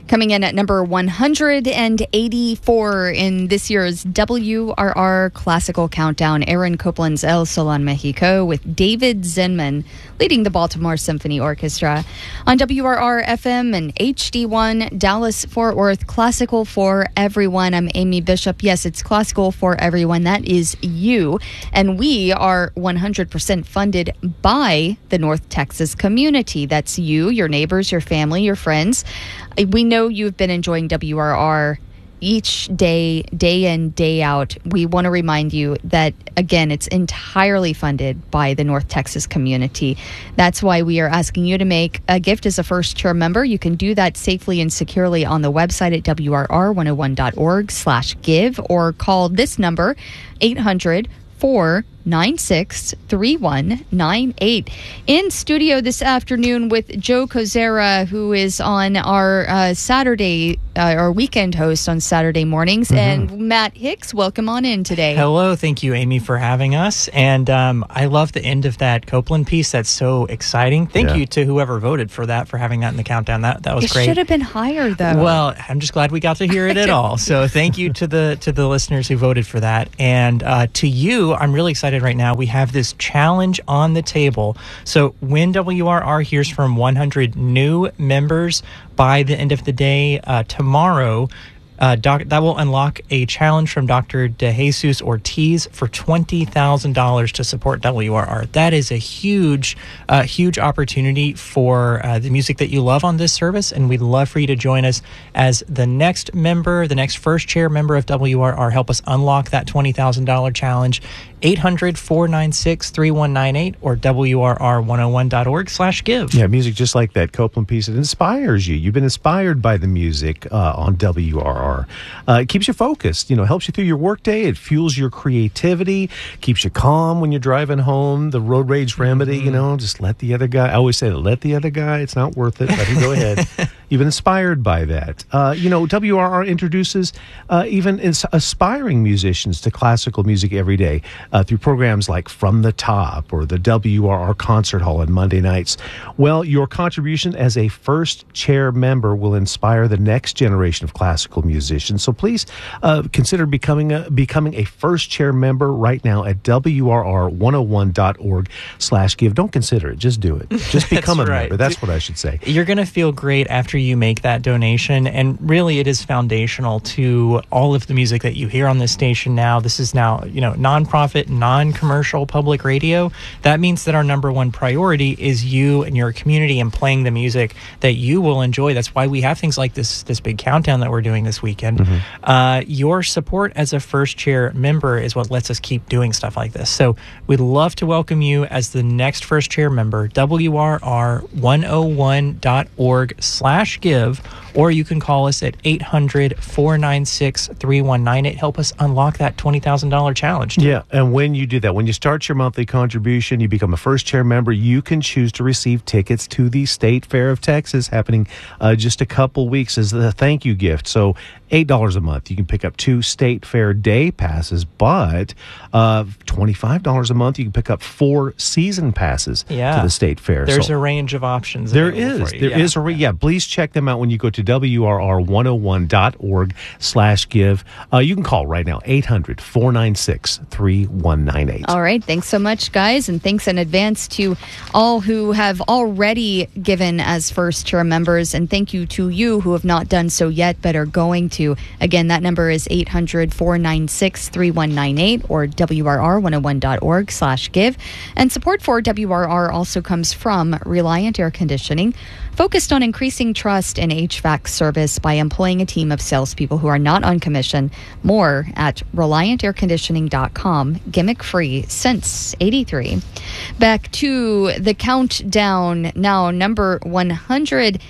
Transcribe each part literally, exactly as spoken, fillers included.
Coming in at number one hundred eighty-four in this year's W R R Classical Countdown, Aaron Copland's El Sol en Mexico with David Zinman leading the Baltimore Symphony Orchestra. On W R R F M and H D one, Dallas-Fort Worth, Classical for Everyone. I'm Amy Bishop. Yes, it's Classical for Everyone. That is you. And we are one hundred percent funded by the North Texas community. That's you, your neighbors, your family, your friends. We know you've been enjoying W R R each day, day in, day out. We want to remind you that, again, it's entirely funded by the North Texas community. That's why we are asking you to make a gift as a first-chair member. You can do that safely and securely on the website at W R R one oh one dot org slash give or call this number, eight hundred, four nine six, three one nine eight. In studio this afternoon with Joe Kozera, who is on our uh, Saturday, uh, our weekend host on Saturday mornings, mm-hmm. and Matt Hicks. Welcome on in today. Hello. Thank you, Amy, for having us. And um, I love the end of that Copland piece. That's so exciting. Thank yeah. you to whoever voted for that, for having that in the countdown. That that was it great. It should have been higher, though. Well, I'm just glad we got to hear it at all. So thank you to the to the listeners who voted for that. And uh, to you, I'm really excited right now. We have this challenge on the table. So when W R R hears from one hundred new members by the end of the day uh, tomorrow, Uh, doc, that will unlock a challenge from Doctor DeJesus Ortiz for twenty thousand dollars to support W R R. That is a huge, uh, huge opportunity for uh, the music that you love on this service, and we'd love for you to join us as the next member, the next first chair member of W R R. Help us unlock that twenty thousand dollars challenge. eight hundred, four nine six, three one nine eight or W R R one oh one dot org slash give. Yeah, music just like that Copland piece. It inspires you. You've been inspired by the music uh, on W R R. Uh, it keeps you focused, you know, helps you through your workday. It fuels your creativity, keeps you calm when you're driving home. The road rage remedy, mm-hmm. you know, just let the other guy, I always say, let the other guy, it's not worth it. Let him go ahead. You've been inspired by that. Uh, you know, W R R introduces uh, even ins- aspiring musicians to classical music every day uh, through programs like From the Top or the W R R Concert Hall on Monday nights. Well, your contribution as a first chair member will inspire the next generation of classical musicians. So please uh, consider becoming a, becoming a first chair member right now at W R R one oh one dot org slash give. Don't consider it. Just do it. Just become a right. member. That's what I should say. You're going to feel great after you make that donation, and really it is foundational to all of the music that you hear on this station now. This is now, you know, nonprofit, non-commercial public radio. That means that our number one priority is you and your community and playing the music that you will enjoy. That's why we have things like this this big countdown that we're doing this weekend. Mm-hmm. Uh, your support as a first chair member is what lets us keep doing stuff like this. So we'd love to welcome you as the next first chair member. W R R one oh one dot org slash give, or you can call us at eight hundred, four nine six, three one nine eight. Help us unlock that twenty thousand dollars challenge. Too. Yeah, and when you do that, when you start your monthly contribution, you become a first chair member, you can choose to receive tickets to the State Fair of Texas happening uh, just a couple weeks as a thank you gift. So eight dollars a month. You can pick up two State Fair day passes, but uh, twenty-five dollars a month, you can pick up four season passes yeah. to the State Fair. There's so, a range of options. There is. There yeah. is a re- yeah. Please check them out when you go to W R R one oh one dot org slash give. Uh, you can call right now, eight hundred, four nine six, three one nine eight. All right. Thanks so much, guys. And thanks in advance to all who have already given as first chair members. And thank you to you who have not done so yet but are going to. Again, that number is eight hundred, four nine six, three one nine eight or W R R one oh one dot org slash give. And support for W R R also comes from Reliant Air Conditioning, focused on increasing trust in H V A C service by employing a team of salespeople who are not on commission. More at reliant air conditioning dot com. Gimmick free since eighty-three. Back to the countdown now. Number one hundred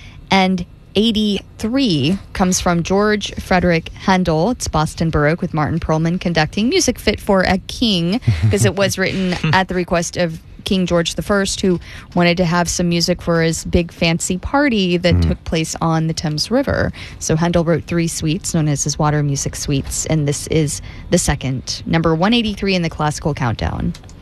eighty-three comes from George Frederick Handel. It's Boston Baroque with Martin Perlman conducting. Music fit for a king, because it was written at the request of King George the First, who wanted to have some music for his big fancy party that mm. took place on the Thames River. So Handel wrote three suites known as his water music suites, and this is the second, number one eighty-three in the classical countdown.